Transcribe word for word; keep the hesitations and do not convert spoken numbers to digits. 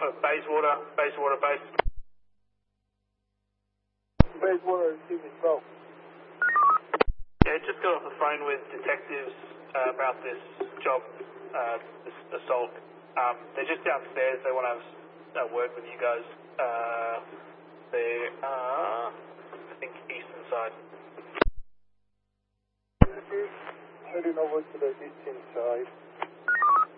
Alpha, Bayswater, Bayswater base. Bayswater, receiving twelve. Yeah, just got off the phone with detectives uh, about this job, uh, this assault. Um, they're just downstairs. They want to have a word with you guys. Uh, they are, I think, eastern side. Heading over to the eastern side.